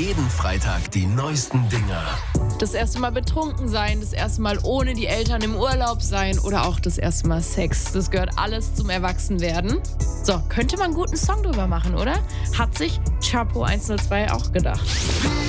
Jeden Freitag die neuesten Dinger. Das erste Mal betrunken sein, das erste Mal ohne die Eltern im Urlaub sein oder auch das erste Mal Sex. Das gehört alles zum Erwachsenwerden. So, könnte man einen guten Song drüber machen, oder? Hat sich Chapo 102 auch gedacht.